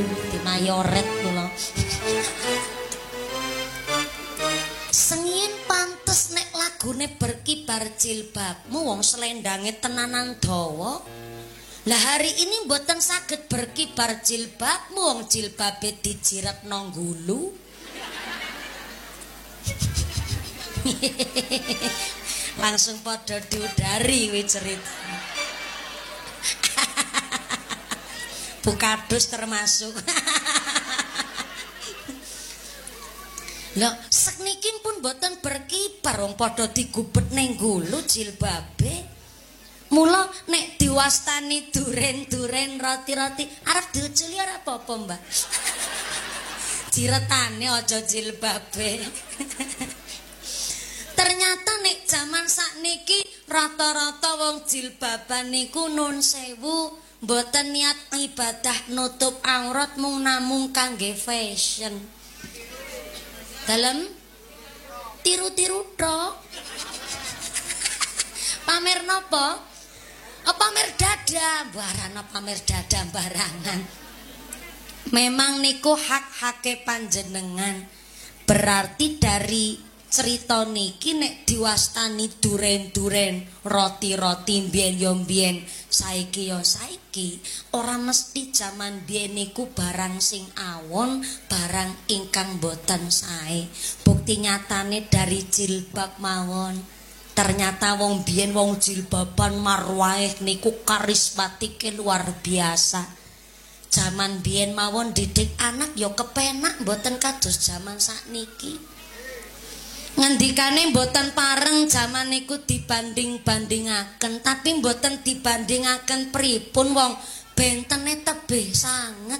di mayoret kula. Sengien pantes nek lagune berkibar jilbabmu wong selendange tenanan dawa. Lah hari ini mboten saged berkibar jilbabmu wong jilbabe dijiret nang gulu. Langsung padha diudari kuwi cerita. Bukadus termasuk. Lah sakniki pun mboten berkibar wong padha digubet ning gulu jilbabe. Mula nek diwastani duren-duren roti-roti arep diuculi ora apa-apa, Mbak. Jiretane aja jilbabe. Ternyata nek jaman sakniki rata-rata wong jilbaban niku nun sewu mboten niat ibadah nutup aurat mung namung kangge fashion. Dalem tiru-tiru tok. Pamer napa? Pamer dada, barana pamer dada barangan. Memang niku hak-hake panjenengan. Berarti dari cerita niki nek diwastani duren-duren roti-roti mbiyen yo mbiyen saiki yo saiki ora mesti jaman biyen niku barang sing awon barang ingkang boten sae. Bukti nyatane dari jilbab mawon. Ternyata wong biyen wong jilbaban marwaeh niku karismatike luar biasa. Jaman biyen mawon didik anak ya kepenak mboten kados jaman sakniki. Ngendikane mboten pareng jaman niku dibanding-bandingaken, tapi mboten dibandingaken pripun wong bentene tebih sanget.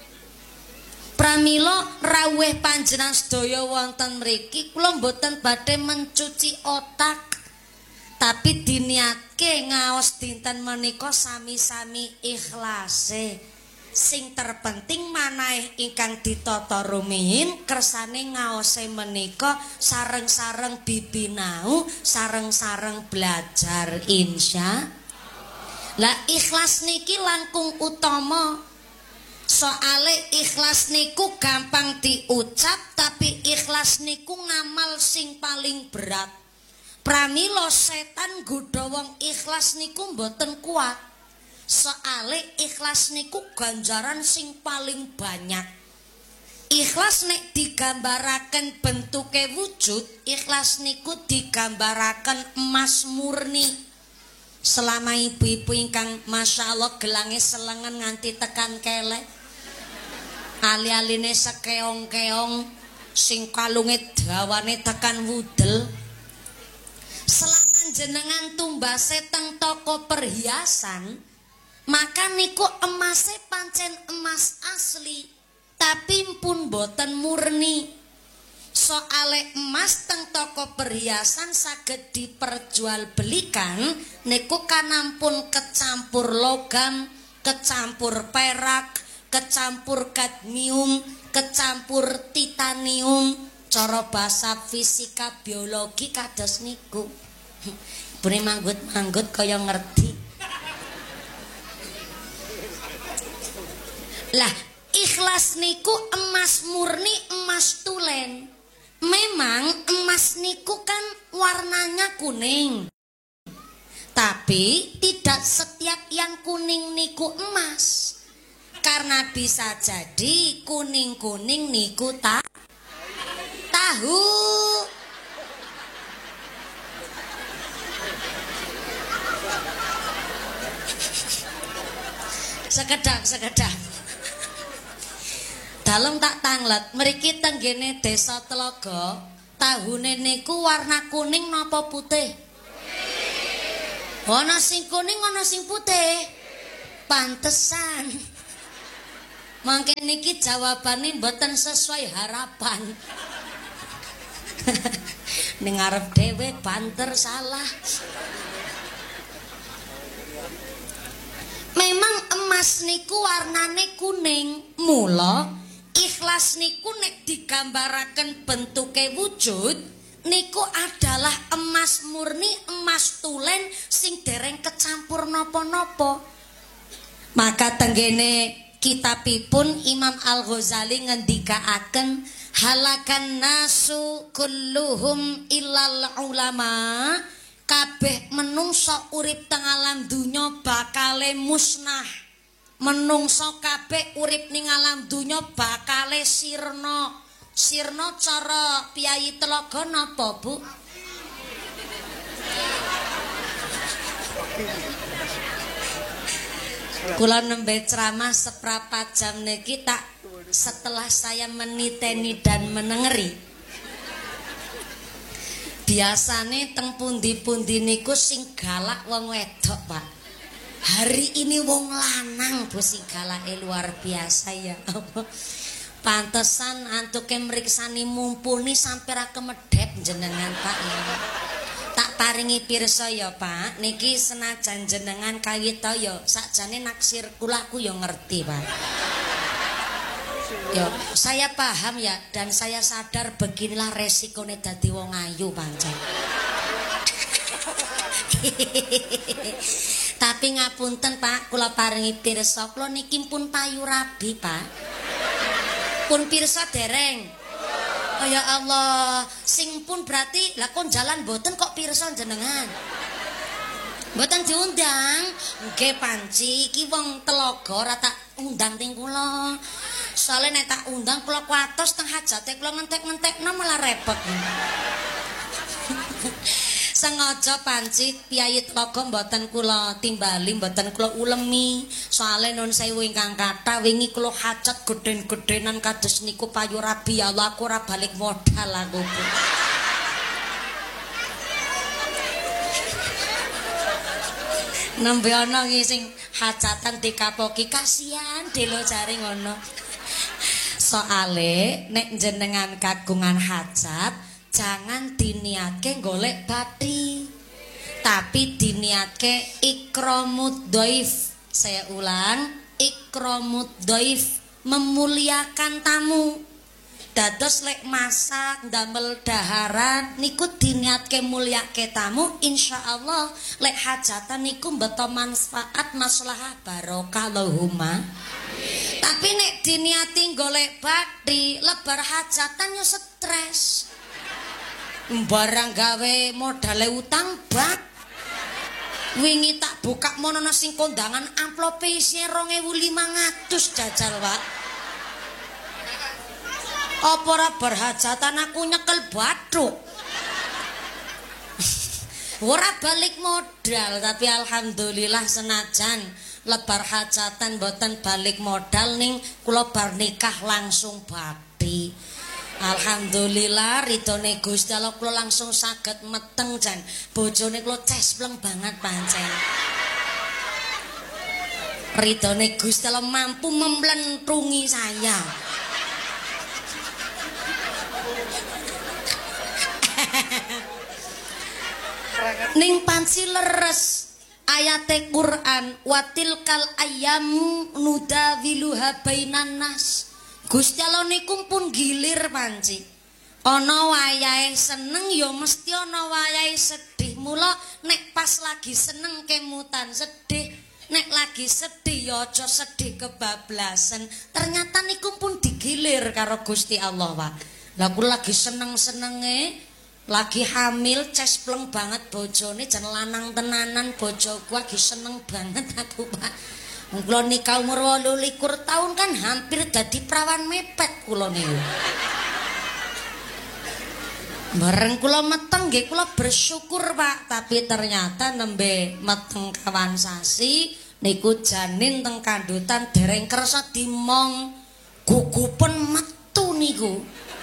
Pramila rawuh panjenengan sedaya wonten mriki kula mboten badhe mencuci otak. Tapi diniatke ngaos dinten menika sami-sami ikhlase. Sing terpenting manahe ingkang ditata rumiyin kersane ngaose menika sareng-sareng bibinau, sareng-sareng belajar insya. Lah ikhlas niki langkung utama. Soale ikhlas niku gampang diucap tapi ikhlas niku ngamal sing paling berat. Pramila setan godha wong ikhlas niku mboten kuat. Soale ikhlas niku ganjaran sing paling banyak. Ikhlas nek digambaraken bentuke wujud, ikhlas niku digambaraken emas murni. Selama ibu-ibu ingkang masyaallah gelange selengen nganti tekan kelek. Ali-aline sekeong-keong sing kalunge dawane tekan wudel. Selama jenengan tumbase teng toko perhiasan, maka niku emase pancen emas asli, tapi pun boten murni. Soale emas teng toko perhiasan saged diperjualbelikan, niku kanampun kecampur logam, kecampur perak, kecampur kadmium, kecampur titanium. Cara basa fisika biologi kados niku. Bune manggut-manggut kaya ngerti. Lah, ikhlas niku emas murni, emas tulen. Memang emas niku kan warnanya kuning. Tapi tidak setiap yang kuning niku emas. Karena bisa jadi kuning-kuning niku tahu. Sekedap. Dalem tak tanglet, mriki tenggene desa Telaga, tahune niku warna kuning napa putih? Ana sing kuning, ana sing putih. Pantesan. Mangke niki jawabane mboten sesuai harapan. Ning arep dhewe banter salah. Memang emas niku warnane kuning, mula ikhlas niku nek digambaraken bentuke wujud niku adalah emas murni, emas tulen sing dereng kecampur napa-napa. Maka tenggene Kitabipun Imam Al-Ghazali ngendikaaken halakan nasu kulluhum illal ulama, kabeh menungso urip teng alam dunya bakale musnah. Menungso kabeh urip ning alam dunya bakale sirna. Sirna cara Piyayi Telaga napa, Bu? Kula nembe ceramah seprapat jam niki tak setelah saya meniteni dan menengeri. Biasane teng pundi-pundi niku sing galak wong wedok, Pak. Hari ini wong lanang Bu sing galake luar biasa ya. Pantesan antuke mriksani mumpuni sampe ra kemedhep jenengan, Pak ya. Tak paringi pirsa ya Pak, niki senajan jenengan kawita ya sakjane naksir kula aku ya ngerti Pak. Ya, saya paham ya dan saya sadar beginilah resikone dadi wong ayu pancen. Tapi ngapunten Pak, kula paringi pirsa kula niki pun payu rabi Pak. Pun pirsa dereng. Oh ya Allah, sing pun berarti lakon jalan boten kok pirsa jenengan. Boten diundang. Nggih panci iki wong Telaga ora tak undang ting kula. Soale nek tak undang kula kuatos teng hajate kula ngentek-ngentekno malah repot. Sengaja panci Piyayi Telaga mboten kula timbali, mboten kula ulemi. Soale nun sewu ingkang kathah wingi kula hajat geden-gedenan kados niku payu rabi ya Allah aku ora balik modal aku. Nembe ana sing hajatan dikapoki kasihan delo jare ngono. Soale nek jenengan kagungan hajat jangan diniatke golek bathi, tapi diniatke ikramud dhaif. Saya ulang, ikramud dhaif, memuliakan tamu. Dados lek masak ndamel daharan niku diniatke mulyake tamu, insyaallah lek hajatan niku mbeta manfaat maslahah barokah Allahumma. Tapi nek diniati golek bathi, lebar hajatan yo stres. Barang gawe modale utang bak. Wingi tak buka mono sing kondangan amplope isine 2.500 jajal, Pak. Apa ora berhajatan aku nyekel bathuk. Ora balik modal, tapi alhamdulillah senajan lebar hajatan boten balik modal ning kula bar nikah langsung bathi. Alhamdulillah ridone Gusti Allah kula langsung saged meteng jan bojone kula cespleng banget pancen. Ridone Gusti Allah mampu memblentrungi saya. Ning panci leres ayate Quran watilkal ayyamu nudawiluha bainan nas. Gusti Allah niku pun gilir panci. Ana wayahe seneng ya mesti ana wayahe sedih. Mula nek pas lagi seneng kemutan sedih, nek lagi sedih ya aja sedih kebablasan. Ternyata niku pun digilir karo Gusti Allah, Pak. Lah kula lagi seneng-senenge, lagi hamil cespleng banget bojone jan lanang tenanan bojoku lagi seneng banget aku, Pak. Kula nikah umur 28 tahun kan hampir dadi prawan mepet kula niku. Bareng kula meteng nggih kula bersyukur Pak, tapi ternyata nembe meteng kawan sasi niku janin teng kandutan dereng kersa dimong gugupen metu niku.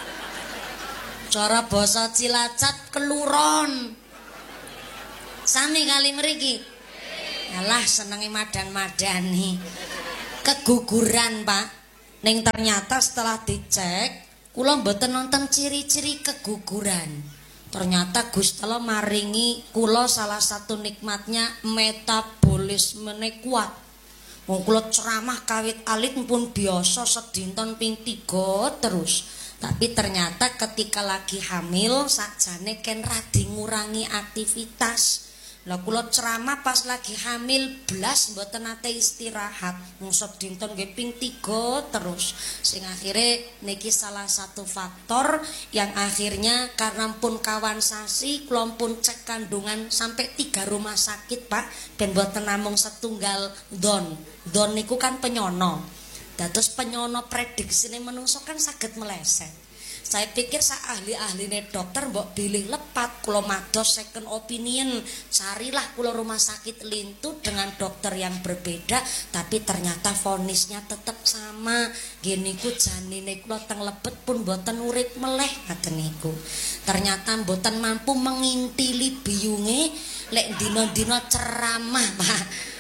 Cara basa Cilacap keluron. Sami kali mriki. Alah senenge madan-madani. Keguguran, Pak. Ning ternyata setelah dicek, kula mboten nonton ciri-ciri keguguran. Ternyata Gusti Allah maringi kula salah satu nikmatnya metabolismene kuat. Wong kula ceramah kawit alit pun biasa sedinten ping 3 terus. Tapi ternyata ketika lagi hamil sakjane ken radi ngurangi aktivitas. Lah kula ceramah pas lagi hamil blas mboten nate istirahat. Ngusut dinten nggih ping 3 terus. Sing akhire niki salah satu faktor yang akhirnya karena pun kawan sasi kula pun cek kandungan sampai 3 rumah sakit, Pak. Ben mboten namung setunggal don. Don niku kan penyono. Dados penyono prediksine menungso kan saged meleset. Saya pikir sak ahli-ahline dokter mbok bilih lepat kula mados second opinion, carilah kula rumah sakit lintu dengan dokter yang berbeda, tapi ternyata vonisnya tetap sama. Nggih niku janine kula teng lebet pun mboten urip meleh ngaten niku. Ternyata mboten mampu mengintili biyunge lek dina-dina ceramah, Pak.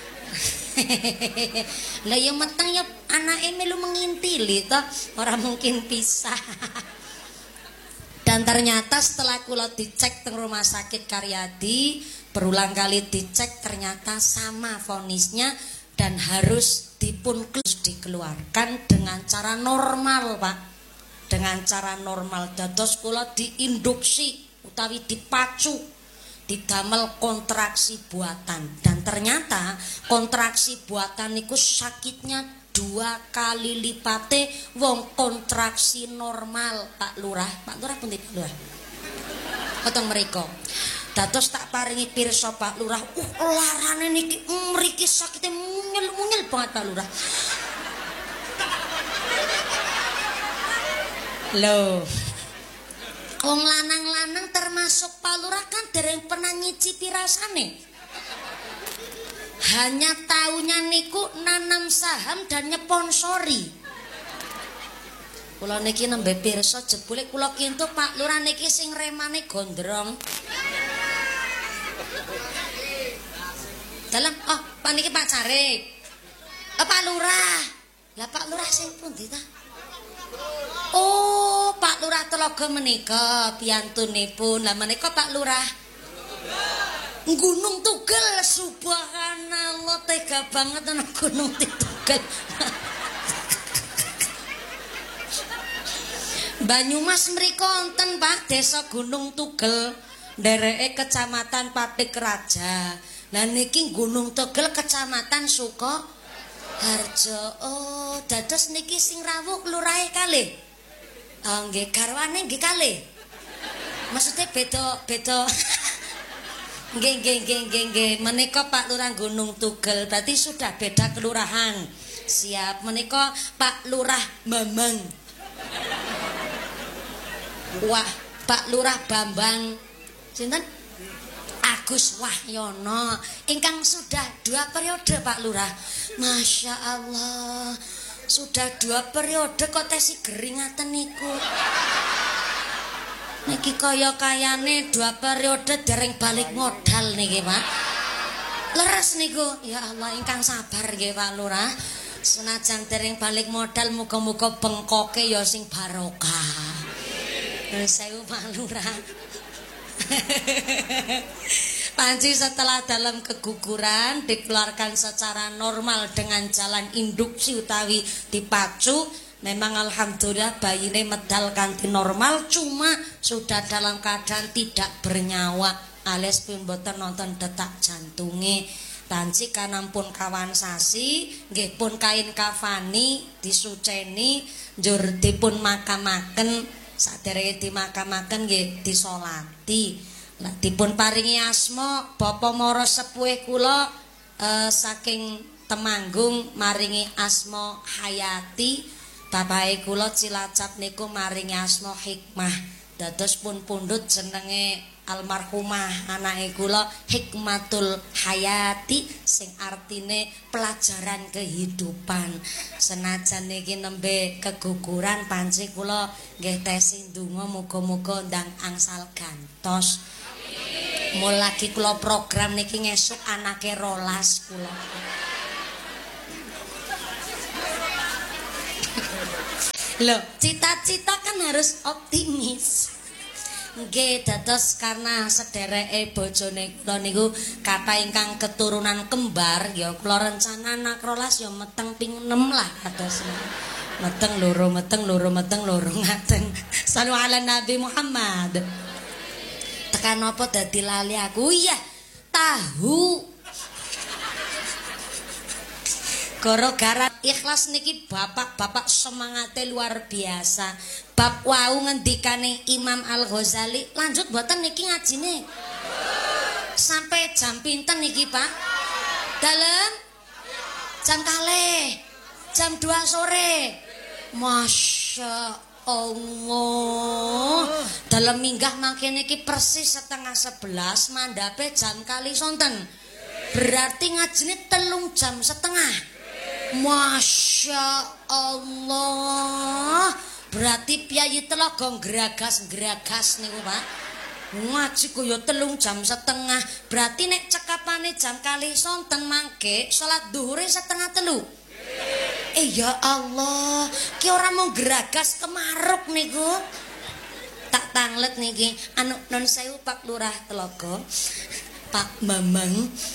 Lah ya meteng ya anake melu mengintili to, ora mungkin pisah. Dan ternyata setelah kula dicek teng rumah sakit Karyadi, berulang kali dicek ternyata sama vonisnya dan harus dikeluarkan dengan cara normal, Pak. Dengan cara normal. Dados kula diinduksi utawi dipacu, didamel kontraksi buatan. Dan ternyata kontraksi buatan niku sakitnya 2 kali lipate wong kontraksi normal, Pak Lurah. Pak Lurah pun Pak Lurah. Potong mriko. Dados tak paringi pirsa Pak Lurah. Larane niki mriki sakite munyel-munyel banget Pak Lurah. Loh. Wong lanang-lanang termasuk Pak Lurah kan dereng pernah nyicipi rasane. Hanya taunya niku nanam saham dan nyeponsori. Kula niki nembe pirsa jebule kula kintu Pak Lurah niki sing remane gondrong. Dalam Pak niki Pak Carik. Pak Lurah. Lah Pak Lurah sing pundi ta? Oh, Pak Lurah Telaga menika piyantunipun. Lah menika Pak Lurah Gunung Tugel. Subhanallah, tega banget ana Gunung Tugel. Banyumas mriko wonten Pak Desa Gunung Tugel, ndereke Kecamatan Patik Raja. Lah niki Gunung Tugel Kecamatan Sukoharjo. Oh, dados niki sing rawuh lurahe kalih. Oh nggih, garwane nggih kalih. Maksudnya beda. Nggih. Menika Pak Lurah Gunung Tugel, berarti sudah beda kelurahan. Siap. Menika Pak Lurah Bambang. Wah, Pak Lurah Bambang sinten? Agus Wahyono ingkang sudah 2 periode Pak Lurah. Masya Allah, sudah 2 periode kok tesi geringaten niku. Niki kaya-kayane 2 periode dereng balik modal niki, Pak. Leres niku. Ya Allah, ingkang sabar nggih Pak Lurah. Senajan dereng balik modal muga-muga bengkoke ya sing barokah. Sewu Pak Lurah. Panci setelah dalam keguguran dikeluarkan secara normal dengan jalan induksi utawi dipacu. Memang alhamdulillah bayine medal kanthi normal, cuma sudah dalam keadaan tidak bernyawa alias pun mboten nonton detak jantunge. Tanci kanampun kawan sasi nggih pun kain kafani disuceni njur dipun makamaken, saderenge dimakamaken nggih disolati. Lah dipun paringi asma Bapa Mara sepuhé kula saking Temanggung maringi asma Hayati. Bapake kula Cilacap niku maringi asma Hikmah. Dados pun pundhut jenenge almarhumah anake kula Hikmatul Hayati sing artine pelajaran kehidupan. Senajan niki nembe keguguran panci kula nggih tesi ndonga muga-muga ndang angsal gantos. Mulagi kula program niki ngesuk anake 12 kula. Loh, cita-cita kan harus optimis. Nggih, dados karena sedereke bojone kula niku kathah ingkang keturunan kembar, ya kula rencana anak 12 ya meteng ping 6 lah kados. Meteng loro ngaten. Shallu ala Nabi Muhammad. Tekan apa dadi lali aku? Iya. tahu. Gara-gara ikhlas niki bapak-bapak semangatnya luar biasa. Bab wau ngendikane Imam Al-Ghazali, lanjut mboten niki ngajine. Sampai jam pinten niki, Pak? Dalem jam kalih. Jam 2 sore. Masya Allah. Dalam minggah mangke niki persis 10:30 mandhape jam kali sonten. Berarti ngajine 3 jam setengah. Masya Allah. Berarti piyayi telaga geragas niku, Pak. Ngaji kaya 3 jam setengah. Berarti nek cekapane jam kali sonten mangke salat dhuhure 2:30. Ya Allah, ki ora mau geragas kemaruk niku. Tak tanglet niki. Anu non sewu Pak Lurah Telaga. Pak Bambang.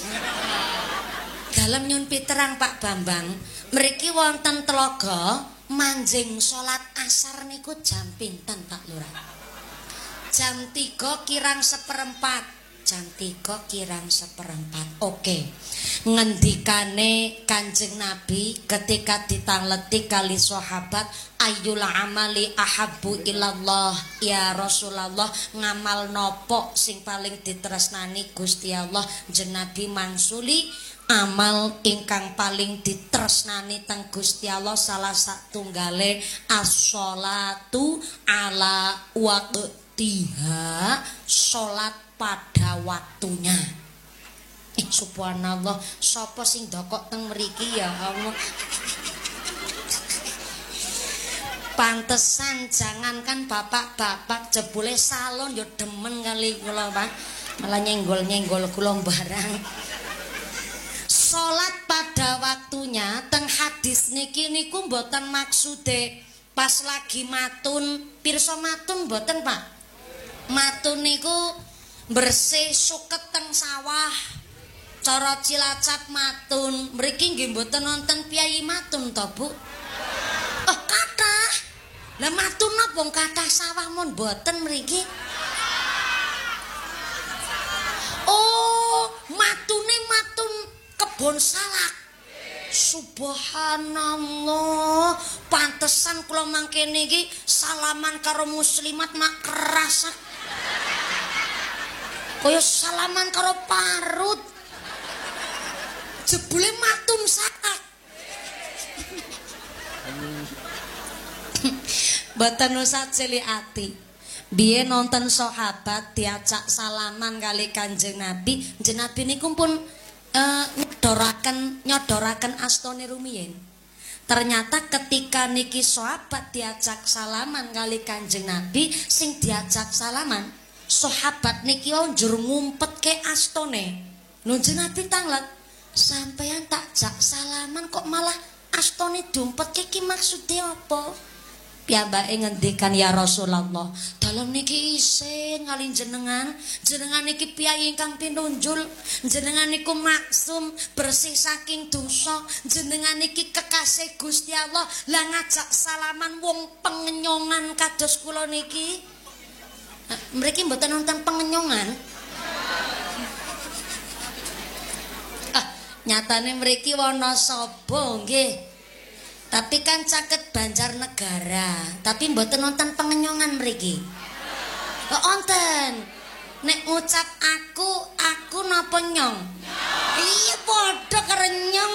Dalam nyun piterang Pak Bambang, mriki wonten telaga manjing salat asar niku jam pinten Pak Lurah? Jam 3 kirang 1/4. Jam 3 kirang 1/4. Oke. Ngendikane Kanjeng Nabi ketika ditangleti kali sahabat, ayyul amali ahabbu ilallah ya Rasulullah, ngamal nopo sing paling ditresnani Gusti Allah? Jeneng Nabi mangsuli amal ingkang paling ditresnani teng Gusti Allah salah satunggale as-sholatu ala waqtiha, salat pada waktunya. Subhanallah, sapa sing ndokok teng mriki ya Allah. Pantesan jangankan bapak-bapak jebule salon yo demen kali kula, Pak. Malah nyenggol-nyenggol kula barang. Salat pada waktunya teng hadis niki niku mboten maksude pas lagi matun, pirsa matun mboten, Pak. Matun niku bersih suket teng sawah. Cara Cilacap matun, mriki nggih mboten wonten piyayi matun to, Bu? Oh, kathah. Lah matun napa kathah sawah mun mboten mriki? Oh, matune matun kebon salak. Subhanallah, pantesan kula mangkene iki salaman karo muslimat mak keras. Kaya salaman karo parut. Jebule matun salak. Mboten usah cilik ati. Biyen nonton sahabat diajak salaman kali Kanjeng Nabi, Kanjeng Nabi niku pun nyodoraken astane rumiyin. Ternyata ketika niki sahabat diajak salaman kali Kanjeng Nabi, sing diajak salaman sahabat niki njur ngumpetke astane. Kanjeng Nabi tanglet, sampeyan tak jak salaman kok malah astane diumpetke iki maksude apa? Piyambake ngendikan, ya Rasulullah, dalem niki isin kali jenengan niki piyai ingkang pinunjul, jenengan niku maksum bersih saking dosa, jenengan niki kekasih Gusti Allah, lah ngajak salaman wong pengenyongan kados kula niki. Mriki mboten nonton pengenyongan. Nyatane mriki Wonosobo nggih. Tapi kan caket Banjarnegara, tapi mboten nonton pengenyongan mriki. Kok onten? Nek ngucap aku napa nyong? Iya padha karo nyong.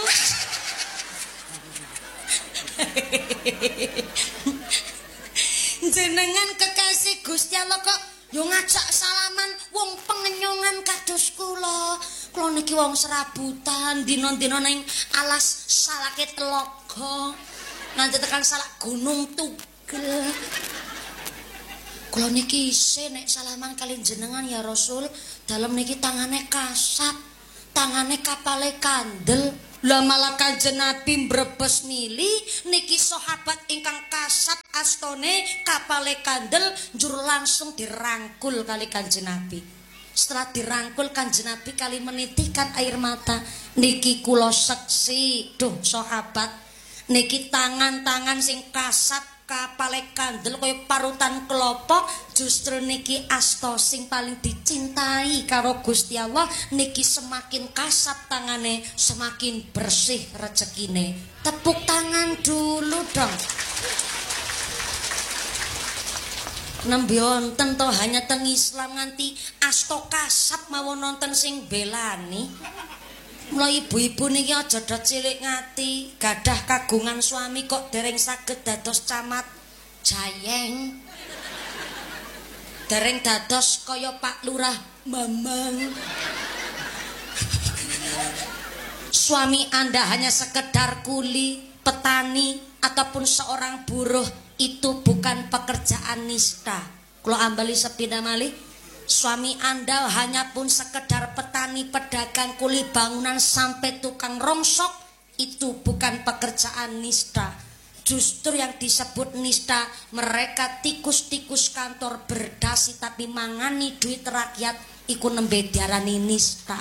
Jenengan kekasih Gusti Allah kok yo ngajak salaman wong pengenyongan kados kula. Kula niki wong serabutan, dina-dina ning alas salake telaga. Nanti tekan salak Gunung Tugel. Kula niki isih nek salaman kali jenengan ya Rasul, dalem niki tangane kasat, tangane kapale kandel. Lah malah Kanjeng Nabi mbrebes mili niki sahabat ingkang kasat astone kapale kandel njur langsung dirangkul kali Kanjeng Nabi. Setelah dirangkul Kanjeng Nabi kali menitikan air mata, niki kula seksi, duh sahabat, niki tangan-tangan sing kasat kapale kandel kaya parutan kelapa. Justru niki asta sing paling dicintai karo Gusti Allah. Niki semakin kasat tangane, semakin bersih rezekine. Tepuk tangan dulu dong. Nembe wonten to hanya teng Islam nganti asta kasat mawon nonton sing belani. Mula ibu-ibu niki aja dot cilik ngati, gadah kagungan suami kok dereng saged dados camat Jayeng. Dereng dados kaya Pak Lurah Mamang. Suami Anda hanya sekedar kuli, petani ataupun seorang buruh, itu bukan pekerjaan nista. Kalau ambali sepindah malih, suami Anda hanya pun sekedar petani, pedagang, kuli bangunan sampai tukang rongsok, itu bukan pekerjaan nista. Justru yang disebut nista, mereka tikus-tikus kantor berdasi tapi mangani duit rakyat, iku nembe diarani nista.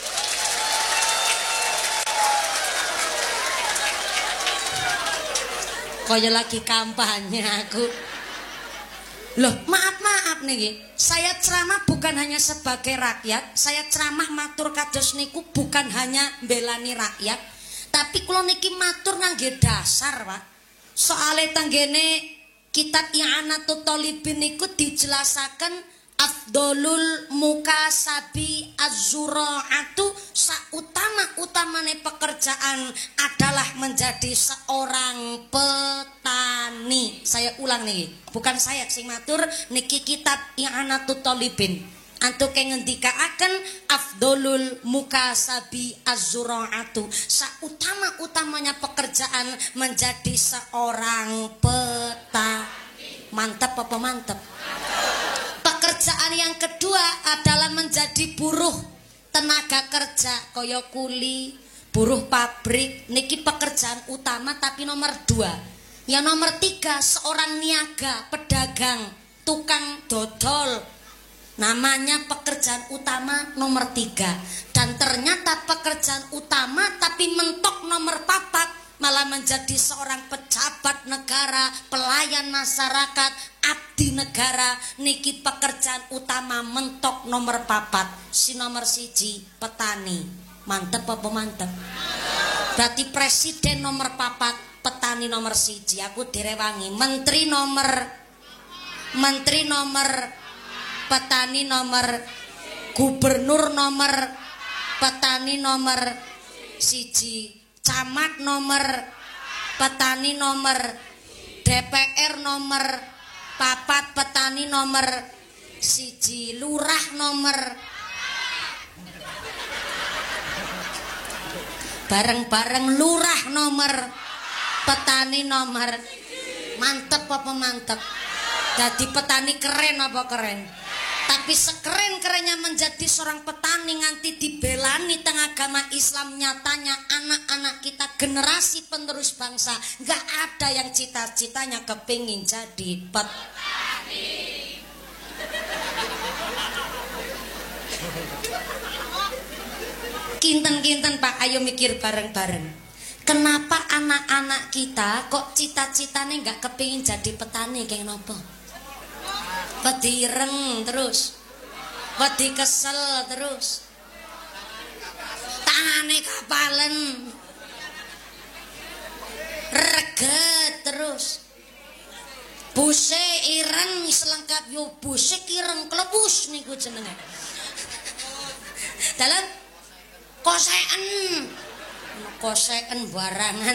Kaya lagi kampanye aku. Loh, maaf nih, saya ceramah bukan hanya sebagai rakyat, saya ceramah matur kados niku bukan hanya belani rakyat, tapi kula niki matur ngangge dasar, Pak. Soale tanggene kitab I'anatul Thalibin niku dijelasaken afdolul mukasabi az-zura'atu, sautama-utamane pekerjaan adalah menjadi seorang petani. Saya ulang nih, bukan saya sing matur, niki kitab I'anatul Thalibin. Antuk yang ngendikaaken afdolul mukasabi az-zura'atu, sautama-utamanya pekerjaan menjadi seorang petani. Mantap apa mantap? Pekerjaan yang kedua adalah menjadi buruh tenaga kerja kaya kuli, buruh pabrik. Niki pekerjaan utama tapi nomor 2. Yang nomor 3 seorang niaga, pedagang, tukang dodol. Namanya pekerjaan utama nomor 3. Dan ternyata pekerjaan utama tapi mentok nomor 4 malah menjadi seorang pejabat negara, pelayan masyarakat, abdi negara. Niki pekerjaan utama mentok nomor 4. Si nomor 1 petani. Mantep apa mantep? Berarti presiden nomor 4, petani nomor 1. Aku direwangi. Menteri nomor, petani nomor, gubernur nomor, petani nomor 1. Camat nomor, petani nomor, DPR nomor 4, petani nomor 1, lurah nomor, bareng-bareng lurah nomor, petani nomor. Mantep apa mantep? Jadi petani keren apa keren? Tapi sekeren-kerennya menjadi seorang petani nganti dibelani tengah agama Islam, nyatanya anak-anak kita generasi penerus bangsa gak ada yang cita-citanya kepingin jadi petani. Kinten-kinten Pak, ayo mikir bareng-bareng. Kenapa anak-anak kita kok cita-citanya gak kepingin jadi petani kayak nopo? Wedi ireng terus, wedi kesel terus, tangane kapalen, reget terus, buse ireng selengkap yo buse ireng klebus niku jenenge. Dalam koseken barangan.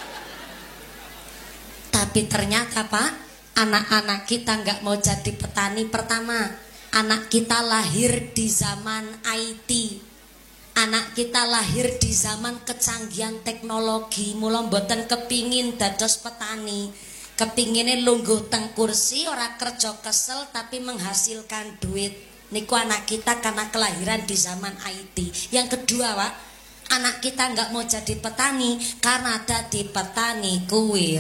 Tapi ternyata Pak, anak-anak kita nggak mau jadi petani. Pertama, anak kita lahir di zaman IT. Anak kita lahir di zaman kecanggihan teknologi. Mula mboten kepingin dados petani. Kepinginnya lungguh teng kursi, ora kerja kesel tapi menghasilkan duit. Niku anak kita karena kelahiran di zaman IT. Yang kedua Pak, anak kita nggak mau jadi petani karena dadi petani kuwi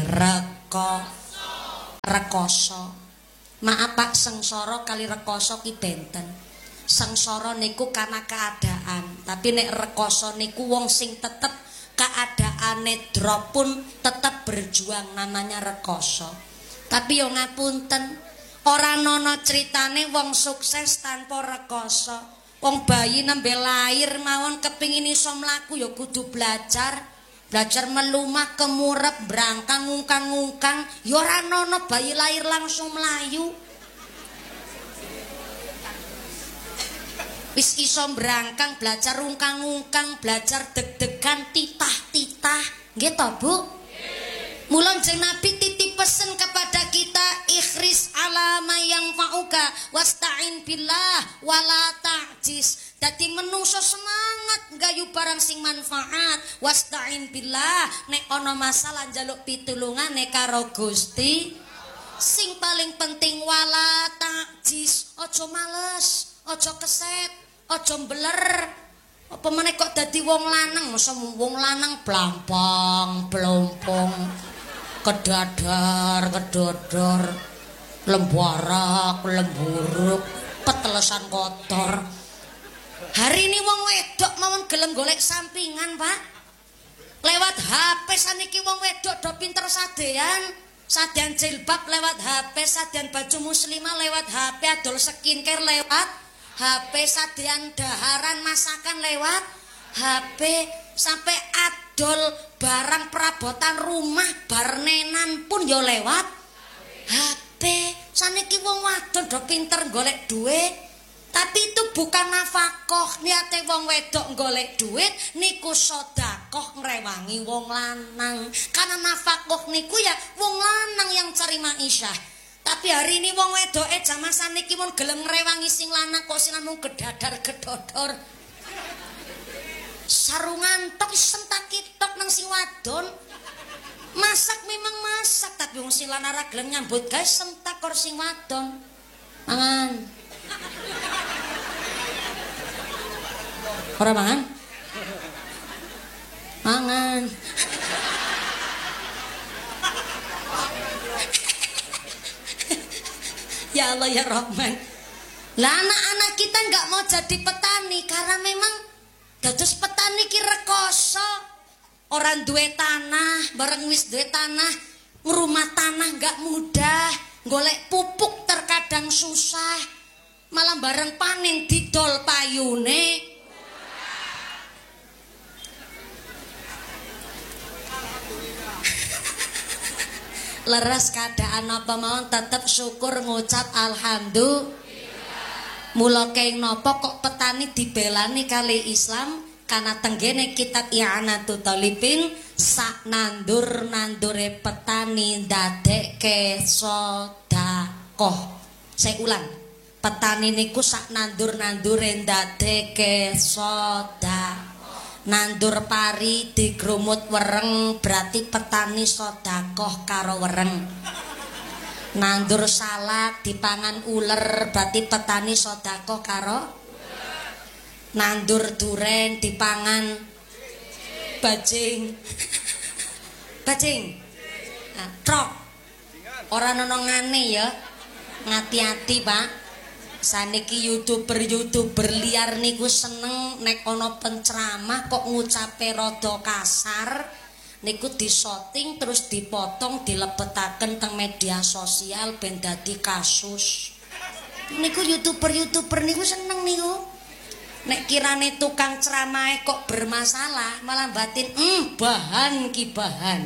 rekoso. Maaf Pak, sengsara kali rekoso ki benten. Sengsara niku karena keadaan, tapi nek rekoso niku wong sing tetep keadaane drop pun tetep berjuang, namanya rekoso. Tapi yo ngapunten, ora ana critane wong sukses tanpa rekoso. Wong bayi nembe lahir mawon kepingin iso mlaku ya kudu belajar. Belajar melumah kemurep brangkang ngungkang-ngungkang, ya ora ana bayi lahir langsung melayu. Wis iso brangkang, belajar ungkang-ungkang, belajar deg-degan, titah-titah. Nggih to, Bu? Mula jeneng Nabi titip pesen kepada kita, ikhris ala ma yang fa'uka wasta'in billah wala ta'jis. Dadi menungso semangat nggayu barang sing manfaat, wasta'in billah, nek ana masalah njaluk pitulungane karo Gusti. Sing paling penting wala ta'jis, aja males, aja keset, aja mbler. Apa meneh kok dadi wong lanang, masa wong lanang blampang, blompong, kedadar, kedodor, lembarak, lemburuk, petelesan kotor. Hari ini wong wedok mawon gelem golek sampingan, Pak. Lewat HP saniki wong wedok do pinter sadean. Sadean jilbab lewat HP, sadean baju muslimah lewat HP, adol skincare lewat HP, sadean daharan masakan lewat HP, sampai adol barang perabotan rumah barnenan pun yo lewat HP. Saniki wong wadon do pinter golek duit. Tapi itu bukan nafkah, niate wong wedok golek duit niku sedekah ngrewangi wong lanang. Karena nafkah niku ya wong lanang yang cari maisha. Tapi hari ini wong wedoke jaman saniki mun gelem ngrewangi sing lanang kok sing lanang gedadar gedodor. Sarungan tok sentak-tok nang sing wadon. Masak memang masak, tapi wong sing lanang ora gelem nyambut gawe sentak karo sing wadon. Mangan. Ora mangan? Mangan. Ya Allah ya Rahman. Lah anak-anak kita nggak mau jadi petani karena memang dados petani ki rekoso. Orang duwe tanah, bareng wis duwe tanah, ngurumah tanah nggak mudah, golek pupuk terkadang susah. Malah bareng panen didol payune. Leres keadaan apa mawon tetep syukur ngucap alhamdulillah. Mula keng napa kok petani dibelani kali Islam karena tenggene kitab I'anatul Talibin sak nandur-nandure petani ndadekke sedekah. Saya ulang. Petani niku sak nandur-nandure ndadekke sedekah. Nandur pari digrumut wereng berarti petani sedekah karo wereng. Nandur salak dipangan uler berarti petani sedekah karo. Nandur duren dipangan bajing. Bajing. Nah, trok. Ora nonongane ya. Ngati-ati, Pak. Saniki YouTuber liar niku seneng nek ana penceramah kok ngucape rada kasar niku disoting terus dipotong dilebetaken teng media sosial ben dadi kasus. Niku YouTuber niku seneng niku. Nek kirane tukang ceramah kok bermasalah malah batin bahan ki bahan.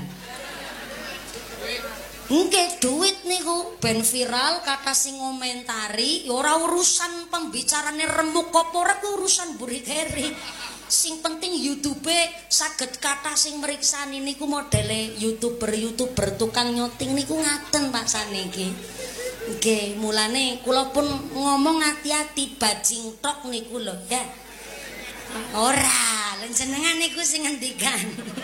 Nggih duit niku ben viral kata sing ngomentari ya ora urusan pembicarane remuk apa ora urusan buri-keri. Sing penting YouTube saged kata sing mriksani niku modele YouTuber tukang nyoting niku ngaten Pak saniki. Nggih mulane kula pun ngomong hati-hati bajing tok niku lho ya. Ora, lha jenengan niku sing ngendikan.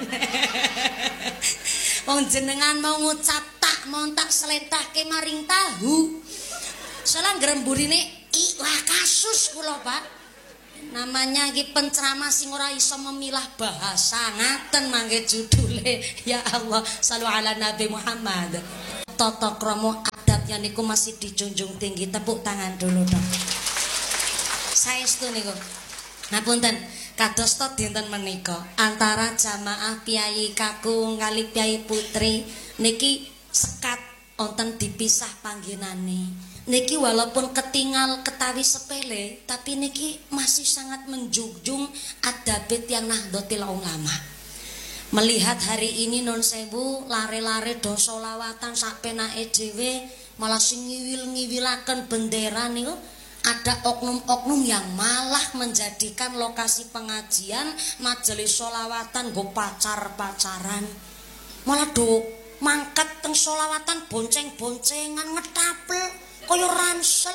Wong jenengan mau ngucap tak montak selentahke maring tahu. Salah ngremburine wah kasus kula, Pak. Namanya iki penceramah sing ora iso memilah bahasa. Ngaten mangke judule. Ya Allah, shallu ala Nabi Muhammad. Tata krama adatnya niku masih dijunjung tinggi. Tepuk tangan dulu dong. Saestu niku. Ngapunten, kados to dinten menika antara jamaah Piyayi Kakung kali Piyayi Putri niki sekat wonten dipisah panggenane. Niki walaupun ketinggal ketawi sepele, tapi niki masih sangat menjunjung adab yang Nahdlatul Ulama. Melihat hari ini non sewu lare-lare do solawatan sak penake dhewe malah sing ngiwil-ngiwilaken bendera niku, ada oknum-oknum yang malah menjadikan lokasi pengajian majelis solawatan go pacar-pacaran. Malah do mangkat teng solawatan bonceng-boncengan ngetapel kaya ransel.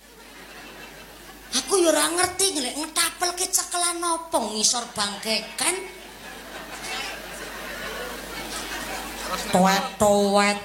Aku ya ora ngerti lek ngetapel ki cekelan apa ngisor bangkeken. Toet-toet.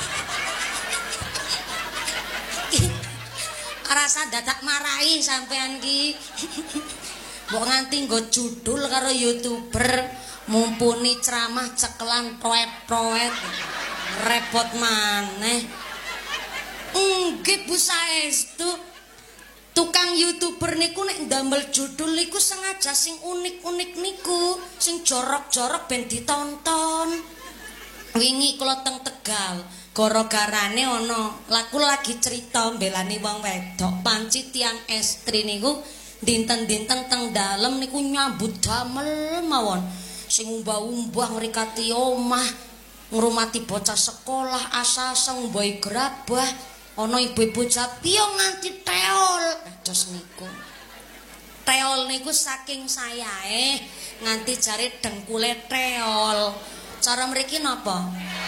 Rasa dadak marahi sampean ki. Mbok nganti nggo judul karo YouTuber mumpuni ceramah cekelan toet-toet. Repot maneh. Nggih Bu saestu. Tukang YouTuber niku nek ndamel judul niku sengaja sing unik-unik niku, sing jorok-jorok ben ditonton. Wingi kula teng Tegal, gara-garane ana laku lagi cerita mbelani wong wedok, panci tiang estri niku dinten-dinten teng dalem niku nyambut damel mawon. Sing umbah-umbah ngrikati omah, ngrumati bocah sekolah, asa-asa ngumbahi gerabah. Ana ibu-ibu japiyo nganti teol. Dos niku. Teol niku saking sayae nganti jare dengkule teol. Cara mriki napa?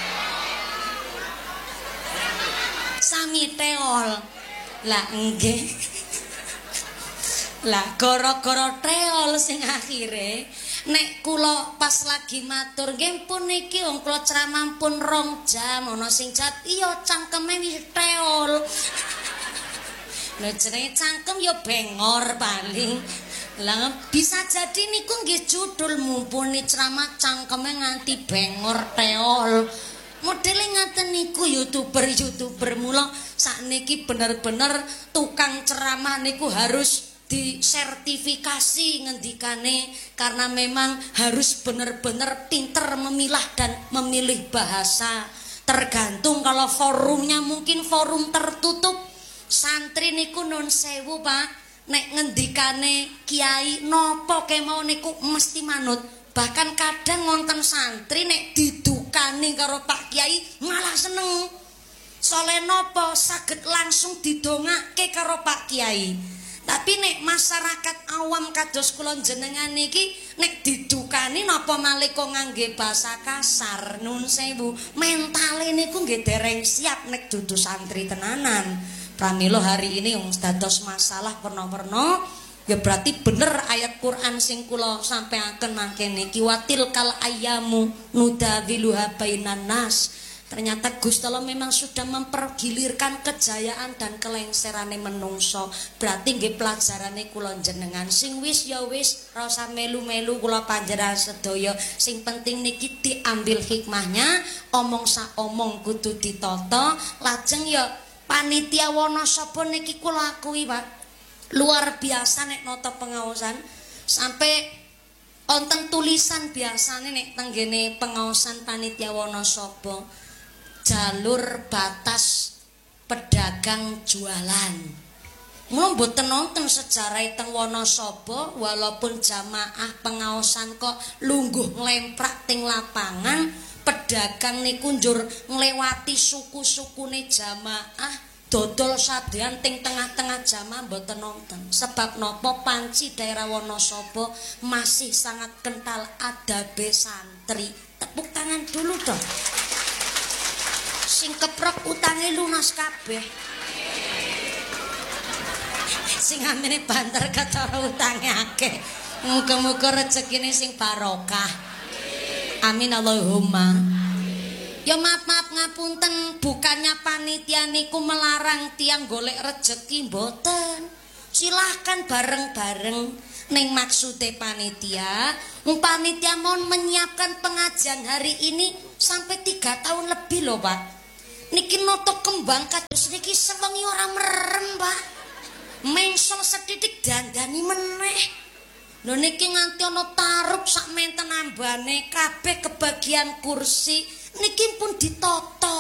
Sami teol. Lah nggih. Lah gara-gara teol sing akhire nek kula pas lagi matur nggih pun niki wong kula ceramah pun 2 jam ana sing jat iya cangkeme wis teol. Lha jenenge cangkem ya bengor paling. Lah bisa jadi niku nggih judul mumpuni ceramah cangkeme nganti bengor teol. Modele ngaten niku YouTuber mula sakniki bener-bener tukang ceramah niku harus disertifikasi ngendikane karena memang harus benar-benar pinter memilah dan memilih bahasa. Tergantung kalau forumnya mungkin forum tertutup. Santri niku nun sewu Pak, nek ngendikane kiai nopo kemau niku mesti manut. Bahkan kadang wonten santri nek didukani karo Pak Kiai malah seneng. Soale nopo saged langsung didongake karo Pak Kiai. Tapi nek masyarakat awam kados kula jenengan niki nek didukani napa malih kok ngangge basa kasar nun sewu mentale niku nggih dereng siap nek dudu santri tenanan. Pramila hari ini wong dados masalah perno-perno ya berarti bener ayat Quran sing kula sampeaken mangke niki watil kal ayyamu nudawiluha bainan nas. Ternyata Gusti Allah memang sudah mempergilirkan kejayaan dan kelengserane menungso. Berarti nggih pelajarane kula jenengan sing wis ya wis, ora usah melu-melu kula panjenengan sedaya. Sing penting niki diambil hikmahnya, omong sak omong kudu ditata, lajeng ya panitia Wonosobo niki kula akui Pak. Luar biasa nek nata pengaosan sampai wonten tulisan biasane nek tenggene pengaosan panitia Wonosobo. Jalur batas pedagang jualan. Mula mboten nonton sejarah teng Wonosobo walaupun jamaah pengaosan kok lungguh nglemprak teng lapangan, pedagang niku njur nglewati suku-sukune jamaah dodol sadean teng tengah-tengah jamaah mboten nonton. Sebab nopo panci daerah Wonosobo masih sangat kental adabe santri. Tepuk tangan dulu dong. Sing keprok utange lunas kabeh. Sing amene banter ketara utange akeh. Muga-muga rezekine sing barokah. Amin Allahumma. Ya maaf ngapunten, bukannya panitia niku melarang tiang golek rezeki mboten. Silahkan bareng-bareng ning maksude panitia. Panitia mohon menyiapkan pengajian hari ini sampai 3 tahun lebih loh Pak. Niki noto kembang kados niki sewengi ora merem Pak. Mengsel sedidik dandani meneh. Lho niki nganti ana tarup sak menten ambane kabeh kebagian kursi niki pun ditata.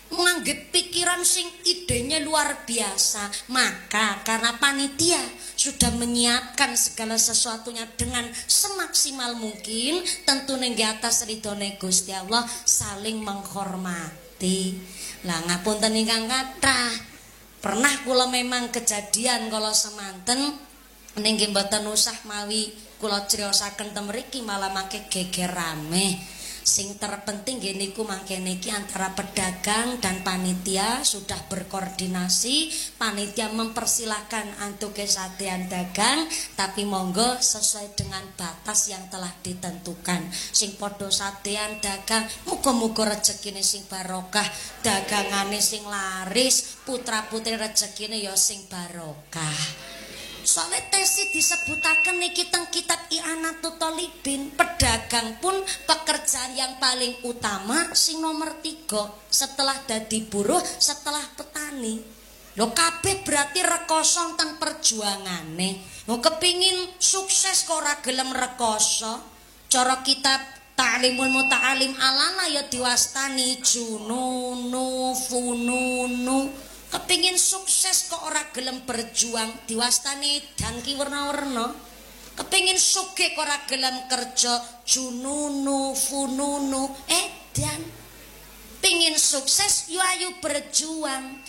menganggap pikiran sing idenya luar biasa. Maka karena panitia sudah menyiapkan segala sesuatunya dengan semaksimal mungkin, tentu di atas ridhone Gusti Allah saling menghormati. Lah ngapunten ingkang kathah, pernah kula memang kejadian kalau semanten nggih mboten usah mawi kula criosaken ten mriki malah mangke geger rame. Sing terpenting nggih niku mangkene iki antara pedagang dan panitia sudah berkoordinasi. Panitia mempersilahkan antuke sadean dagang, tapi monggo sesuai dengan batas yang telah ditentukan. Sing padha sadean dagang, muga-muga rezekine sing barokah, dagangane sing laris, putra-putri rezekine ya sing barokah. Soalnya tesi disebutaken niki teng kitab I'anatul Thalibin, pedagang pun pekerjaan yang paling utama sing nomor 3 setelah dadi buruh, setelah petani. Lho kabeh berarti rekoso teng perjuangane. Mau kepingin sukses kok ora gelem rekoso. Cara kitab Ta'limul Muta'alim alana ya diwastani jununu fununu. Kepingin sukses kok ora gelem berjuang, diwastani dangki warna-warna. Kepingin sugih kok ora gelem kerja, jununu fununu edan. Pingin sukses yo ayo berjuang.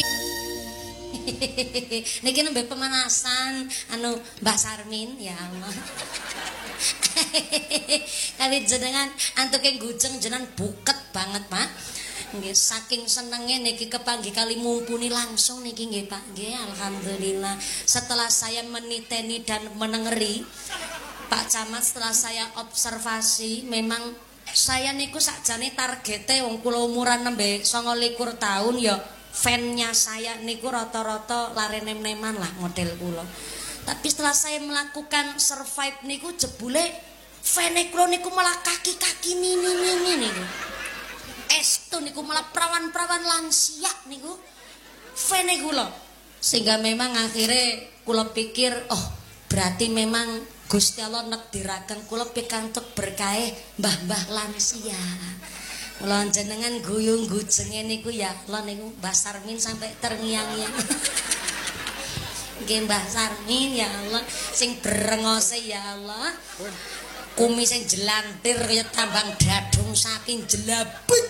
Niki nembe pemanasan anu Mbah Sarmin ya Allah. Kali jenengan antuke gujeng jenengan buket banget, Pak. Nggih saking senenge niki kepanggih kali mumpuni langsung niki nggih Pak. Nggih alhamdulillah. Setelah saya meniteni dan menengeri Pak Camat, setelah saya observasi memang saya niku sakjane targete wong kula umuran nembe 29 tahun ya fan-nya saya niku rata-rata lare nem-neman lah model kula. Tapi setelah saya melakukan survive niku jebule fan-e kula niku malah kaki-kaki mini-mini niku. Estu niku malah perawan-perawan lansia niku fene kula. Sehingga memang akhirnya kula pikir oh berarti memang Gusti Allah nekdiraken kula pikantuk berkah mbah-mbah lansia. Kula jenengan guyung gujenge niku ya Allah niku Mbah Sarmin sampai terngiang-ngiang. Nggih Mbah Sarmin ya Allah sing berengose ya Allah. Kumis yang jelantir kaya tambang dadung saking jelabet.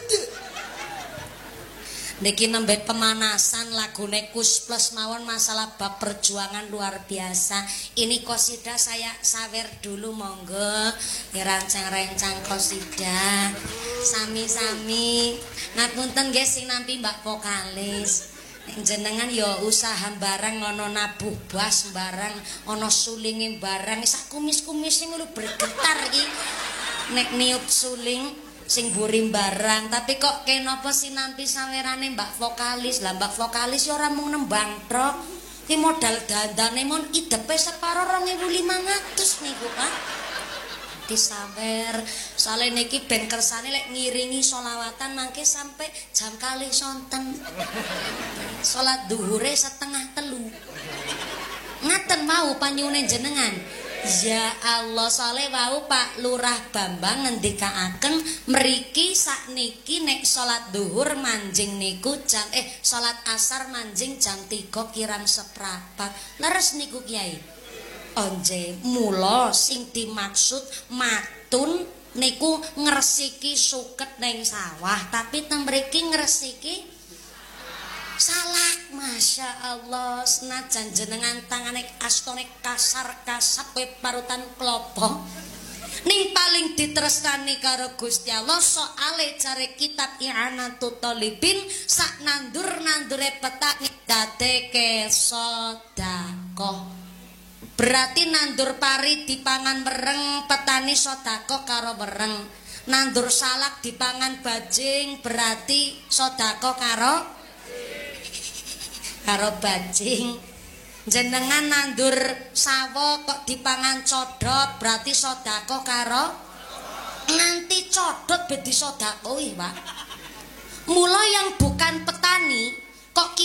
Niki nembe pemanasan lagune Kus Plus mawon masalah bab perjuangan luar biasa. Ini qasidah saya sawer dulu monggo. Rancang-rancang qasidah. Sami-sami. Ngapunten nggih sing nampi Mbak vokalis. Jenengan ya usaha barang ana nabuh bas barang ana sulinge barang sak kumis-kumis sing lho bergetar iki nek niup suling sing buri barang tapi kok kenapa sinampi sawerane Mbak vokalis. Lah Mbak vokalis ya ora mung nembang trok iki modal dandane mon idepe separo 2.500 niku Pak disawer. Soale niki ben kersane lek ngiringi sholawatan mangke sampai jam kalih sonten. Salat duhure 2:30. Ngaten mau panyuwune jenengan. Ya Allah, soale wau Pak Lurah Bambang ngendikaaken mriki sakniki nek salat duhur manjing niku jam salat asar manjing jam 3 kirang seprapat. Leres niku Kiai. Onje mula sing dimaksud matun niku ngresiki suket ning sawah tapi teng mriki ngresiki salak. Masya Allah senajan jenengan tangane astone kasar-kasar kowe parutan klopo ning paling ditresnani karo Gusti Allah soale jare kitab I'anatul Thalibin sak nandur-nandure petani dadeke sedekah. Berarti nandur pari dipangan mereng petani sedekah karo mereng. Nandur salak dipangan bajing berarti sedekah karo bajing. Jenengan nandur sawo kok dipangan codot berarti sedekah karo nganti codot be disedekahi Pak. Mula yang bukan petani kok